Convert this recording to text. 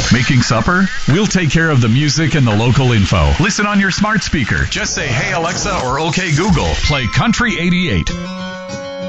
Making supper? We'll take care of the music and the local info. Listen on your smart speaker. Just say, "Hey Alexa," or "Okay Google, play Country 88."